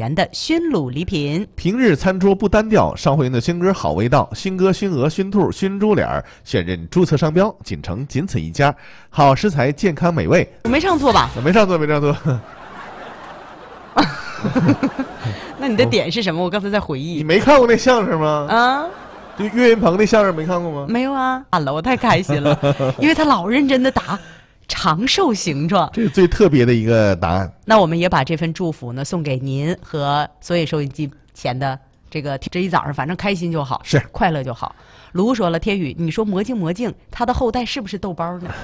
源的熏卤礼品。 平日餐桌不单调，邵慧英的新歌好味道，熏鸽、熏鹅、熏兔、熏猪脸，现任注册商标，锦城仅此一家。好食材，健康美味。 我没唱错吧？ 没唱错，没唱错。 那你的点是什么？我刚才在回忆。 你没看过那相声吗？ 啊， 就岳云鹏那相声没看过吗？ 没有啊。完了，我太开心了，因为他老认真的答长寿形状， 这是最特别的一个答案。 那我们也把这份祝福呢送给您和所有收音机前的这一早上，反正开心就好， 是快乐就好。卢说了，天宇，你说魔镜，他的后代是不是豆包呢？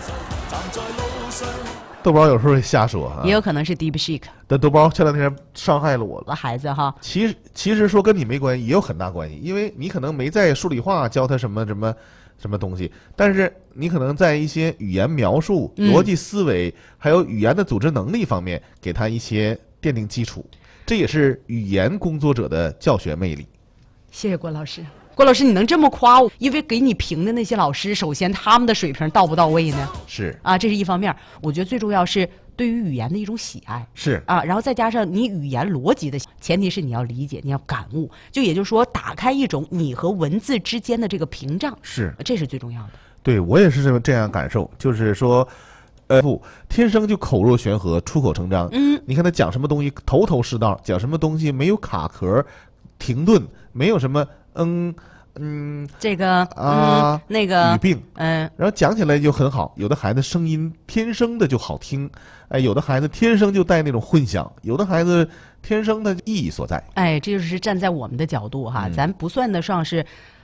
豆包有时候会瞎说哈， 也有可能是 DeepSeek。 但豆包前两天伤害了我了。 孩子哈， 其实说跟你没关系，也有很大关系，因为你可能没在数理化教他什么东西，但是你可能在一些语言描述、逻辑思维，还有语言的组织能力方面，给他一些奠定基础，这也是语言工作者的教学魅力。 谢谢郭老师。郭老师，你能这么夸我？因为给你评的那些老师，首先他们的水平到不到位呢？ 是啊，这是一方面。我觉得最重要是对于语言的一种喜爱。 是啊，然后再加上你语言逻辑的前提是你要理解，你要感悟，就也就是说打开一种你和文字之间的这个屏障， 是， 这是最重要的。 对，我也是这样感受，就是说，天生就口若悬河，出口成章。你看他讲什么东西头头是道，讲什么东西没有卡壳、停顿，没有什么这个那个语病，然后讲起来就很好。有的孩子声音天生的就好听，有的孩子天生就带那种混响，有的孩子天生的意义所在。 这就是站在我们的角度哈，咱不算得上是